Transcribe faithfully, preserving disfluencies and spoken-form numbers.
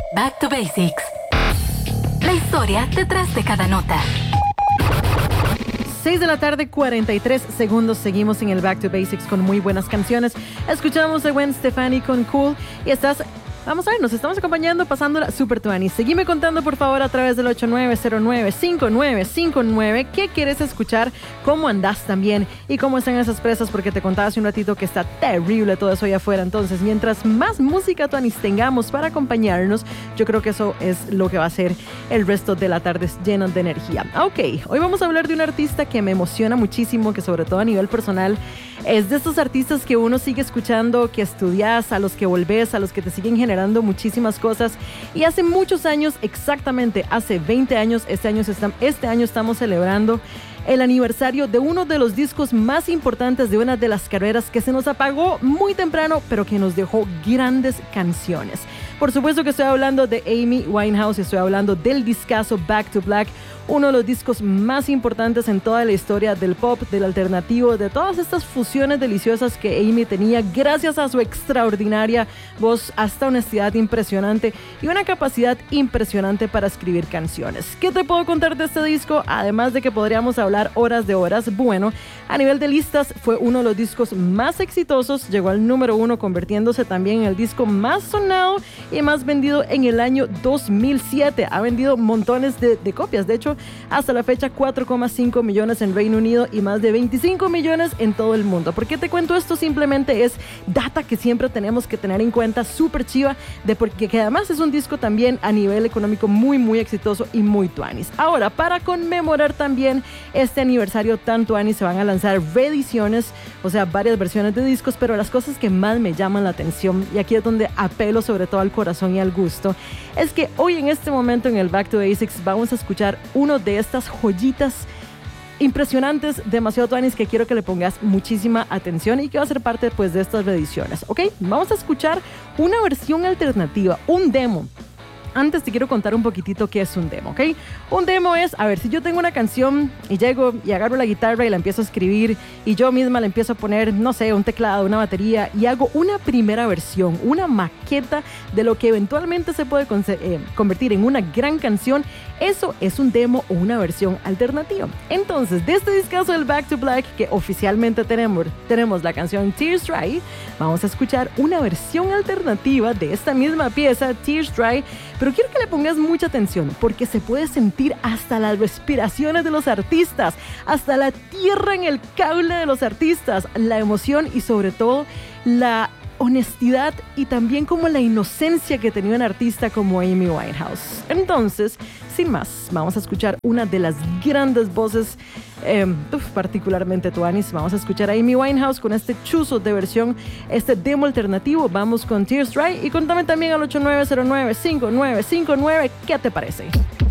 Back to Basics. La historia detrás de cada nota. seis de la tarde, cuarenta y tres segundos. Seguimos en el Back to Basics con muy buenas canciones. Escuchamos a Gwen Stefani con Cool. Y estás... Vamos a ver, nos estamos acompañando pasándola Super Tuanis. Seguime contando, por favor, a través del ocho nueve cero nueve, cinco nueve cinco nueve qué quieres escuchar, cómo andás también y cómo están esas presas, porque te contaba hace un ratito que está terrible todo eso allá afuera. Entonces, mientras más música Tuanis tengamos para acompañarnos, yo creo que eso es lo que va a ser el resto de la tarde lleno de energía. Ok, hoy vamos a hablar de un artista que me emociona muchísimo, que sobre todo a nivel personal es de estos artistas que uno sigue escuchando, que estudias, a los que volvés, a los que te siguen generando muchísimas cosas. Y hace muchos años, exactamente hace veinte años, este año, se está, este año estamos celebrando el aniversario de uno de los discos más importantes de una de las carreras que se nos apagó muy temprano, pero que nos dejó grandes canciones. Por supuesto que estoy hablando de Amy Winehouse, estoy hablando del discazo Back to Black, uno de los discos más importantes en toda la historia del pop, del alternativo, de todas estas fusiones deliciosas que Amy tenía gracias a su extraordinaria voz, hasta honestidad impresionante y una capacidad impresionante para escribir canciones. ¿Qué te puedo contar de este disco? Además de que podríamos hablar horas de horas. Bueno, a nivel de listas fue uno de los discos más exitosos, llegó al número uno, convirtiéndose también en el disco más sonado y más vendido en el año dos mil siete. Ha vendido montones de, de copias, de hecho hasta la fecha cuatro coma cinco millones en Reino Unido y más de veinticinco millones en todo el mundo. ¿Por qué te cuento esto? Simplemente es data que siempre tenemos que tener en cuenta, súper chiva, de porque que además es un disco también a nivel económico muy muy exitoso y muy tuanis. Ahora, para conmemorar también este aniversario tan tuanis, se van a lanzar reediciones, o sea, varias versiones de discos, pero las cosas que más me llaman la atención, y aquí es donde apelo sobre todo al corazón y al gusto, es que hoy en este momento en el Back to Basics vamos a escuchar uno de estas joyitas impresionantes, demasiado tuanis, que quiero que le pongas muchísima atención y que va a ser parte pues de estas reediciones, ¿ok? Vamos a escuchar una versión alternativa, un demo. Antes te quiero contar un poquitito qué es un demo, ¿ok? Un demo es, a ver, si yo tengo una canción y llego y agarro la guitarra y la empiezo a escribir y yo misma le empiezo a poner, no sé, un teclado, una batería y hago una primera versión, una maqueta de lo que eventualmente se puede con- eh, convertir en una gran canción, eso es un demo o una versión alternativa. Entonces, de este discazo del Back to Black, que oficialmente tenemos, tenemos la canción Tears Dry, vamos a escuchar una versión alternativa de esta misma pieza, Tears Dry, pero quiero que le pongas mucha atención porque se puede sentir hasta las respiraciones de los artistas, hasta la tierra en el cable de los artistas, la emoción y sobre todo la honestidad y también como la inocencia que tenía un artista como Amy Winehouse. Entonces, sin más, vamos a escuchar una de las grandes voces, eh, uf, particularmente tuanis. Vamos a escuchar a Amy Winehouse con este chuzo de versión, este demo alternativo. Vamos con Tears Dry y contame también al ocho nueve cero nueve, cinco nueve cinco nueve qué te parece.